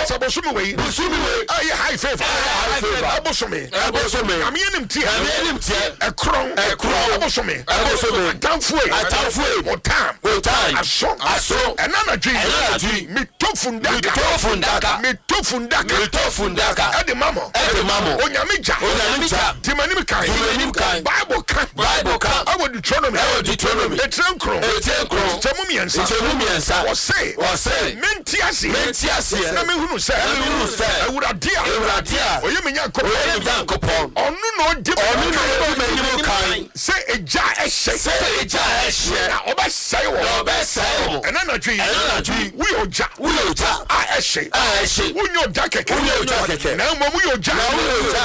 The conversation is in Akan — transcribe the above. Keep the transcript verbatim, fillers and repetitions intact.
Sabosumi we. Busumi we. Aye high favor. High favor. Abosumi. Abosumi. Ami enim tie. Ami enim tie. Ekron. Ekron. Abosumi. Abosumi. Atamfue. Atamfue. Motam. Motam. Aso. Aso. Enana dwi. Enana dwi. Mi tofundaka. Mi tofundaka. Mi tofundaka. Mi tofundaka. Ede mamo. Ede mamo. Onyamija. Onyamija. Timanim kan. Timanim kan. Bible kan. Bible kan. Awo Deuteronomy. Awo Deuteronomy. Etrenkro. Etrenkro. Temumiensa. Temumiensa. Wose. Wose. Menti ase. Menti ase. Na me hunu se. Na me hunu se. Awurade a. Awurade a. Oye me nyankopon. Oye me nyankopon. Onu no di. Onu no di me kan. Se eja ehye. Se eja ehye. Na obesai wo. Na obesai wo. Ena na dwi. Ena na dwi. Wi oja. Wi oja. A ehye. A ehye. Unyo oja keke. Unyo oja keke. Na mo mu oja. Na mu oja.